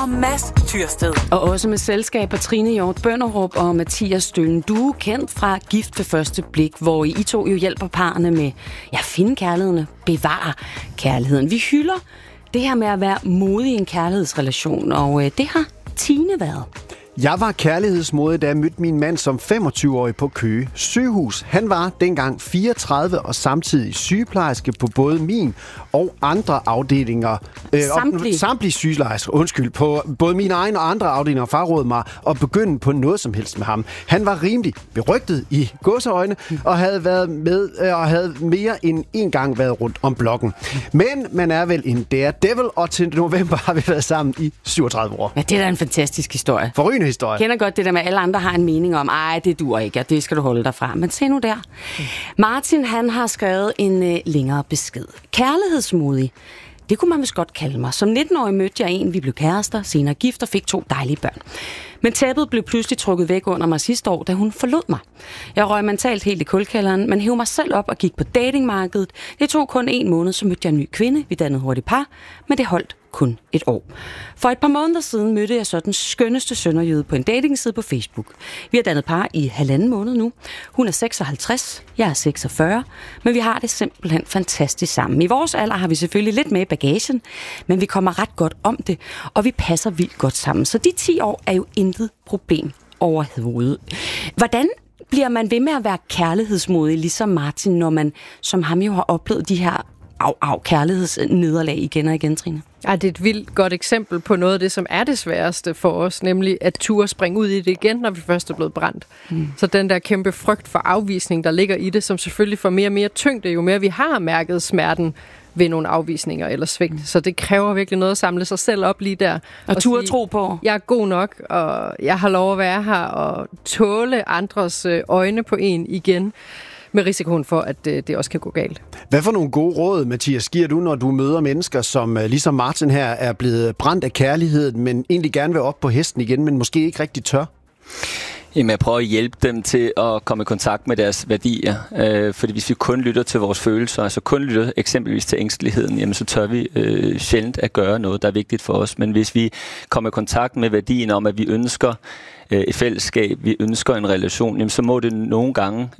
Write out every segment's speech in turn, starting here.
og Mads Tyrsted. Og også med selskab af Trine Hjort Bønderup og Mathias Stølen. Du er kendt fra Gift ved første blik, hvor I to jo hjælper parerne med at finde kærligheden, bevare kærligheden. Vi hylder det her med at være modig i en kærlighedsrelation, og det har Tine været. Jeg var kærlighedsmodig, da jeg mødte min mand som 25-årig på Køge sygehus. Han var dengang 34 og samtidig sygeplejerske på både min og andre afdelinger. Samtlige sygeplejersker, på både min egen og andre afdelinger frarådede mig at begynde på noget som helst med ham. Han var rimelig berygtet i gåseøjne og havde været med og havde mere end en gang været rundt om blokken. Men man er vel en daredevil, og til november har vi været sammen i 37 år. Ja, det er da en fantastisk historie. Forrygende historie. Jeg kender godt det der med, at alle andre har en mening om, ej, det duer ikke, og det skal du holde dig fra. Men se nu der. Martin, han har skrevet en længere besked. Kærlighedsmodig. Det kunne man vist godt kalde mig. Som 19-årig mødte jeg en, vi blev kærester, senere gift og fik 2 dejlige børn. Men tæppet blev pludselig trukket væk under mig sidste år, da hun forlod mig. Jeg røg mentalt helt i kulkælderen, men hævde mig selv op og gik på datingmarkedet. Det tog kun 1 måned, så mødte jeg en ny kvinde. Vi dannede hurtigt par, men det holdt kun 1 år. For et par måneder siden mødte jeg så den skønneste sønderjyde på en datingside på Facebook. Vi har dannet par i 1,5 måned nu. Hun er 56, jeg er 46, men vi har det simpelthen fantastisk sammen. I vores alder har vi selvfølgelig lidt med i bagagen, men vi kommer ret godt om det, og vi passer vildt godt sammen. Så de 10 år er jo intet problem overhovedet. Hvordan bliver man ved med at være kærlighedsmodig, ligesom Martin, når man som ham jo har oplevet de her kærlighedsnederlag igen og igen, Trine? Ja, det er et vildt godt eksempel på noget af det, som er det sværeste for os, nemlig at turde springe ud i det igen, når vi først er blevet brændt. Så den der kæmpe frygt for afvisning, der ligger i det, som selvfølgelig får mere og mere tyngde, jo mere vi har mærket smerten ved nogle afvisninger eller svigt. Så det kræver virkelig noget at samle sig selv op lige der. Og turde tro på. Jeg er god nok, og jeg har lov at være her og tåle andres øjne på en igen, med risikoen for, at det også kan gå galt. Hvad for nogle gode råd, Mathias, giver du, når du møder mennesker, som ligesom Martin her er blevet brændt af kærligheden, men egentlig gerne vil op på hesten igen, men måske ikke rigtig tør? Jamen, jeg prøver at hjælpe dem til at komme i kontakt med deres værdier. Fordi hvis vi kun lytter til vores følelser, altså kun lytter eksempelvis til ængsteligheden, jamen så tør vi sjældent at gøre noget, der er vigtigt for os. Men hvis vi kommer i kontakt med værdien om, at vi ønsker et fællesskab, vi ønsker en relation, jamen så må vi nogle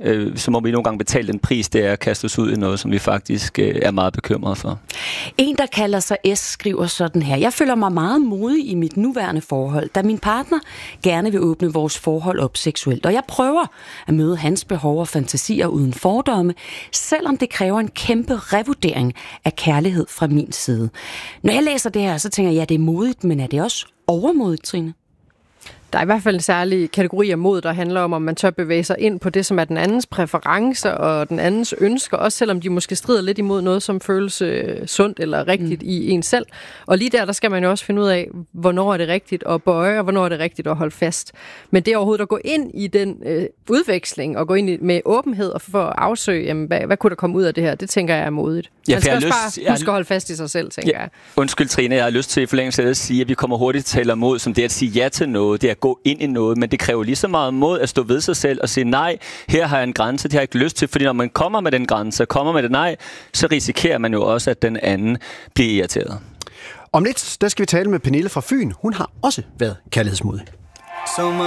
gange betale den pris, det er at kaste os ud i noget, som vi faktisk er meget bekymrede for. En, der kalder sig S, skriver sådan her: Jeg føler mig meget modig i mit nuværende forhold, da min partner gerne vil åbne vores forhold op seksuelt, og jeg prøver at møde hans behov og fantasier uden fordomme, selvom det kræver en kæmpe revurdering af kærlighed fra min side. Når jeg læser det her, så tænker jeg, ja, det er modigt, men er det også overmodigt, Trine? Der er i hvert fald en særlig kategori af mod, der handler om man tør bevæge sig ind på det, som er den andens præferencer og den andens ønsker, også selvom de måske strider lidt imod noget, som føles sundt eller rigtigt i en selv. Og lige der skal man jo også finde ud af, hvornår er det rigtigt at bøje, og hvornår er det rigtigt at holde fast. Men det overhovedet at gå ind i den udveksling, og gå ind med åbenhed og for at afsøge, jamen, hvad kunne der komme ud af det her, det tænker jeg er modigt. Man skal også bare huske at holde fast i sig selv, tænker jeg. Undskyld, Trine, jeg har lyst til i forlængelse af at sige, at vi kommer hurtigt til at tale mod, som det at sige ja til noget, det er at gå ind i noget, men det kræver lige så meget mod at stå ved sig selv og sige nej, her har jeg en grænse, det har jeg ikke lyst til, fordi når man kommer med den grænse, kommer med det nej, så risikerer man jo også, at den anden bliver irriteret. Om lidt, der skal vi tale med Pernille fra Fyn. Hun har også været kærlighedsmodig.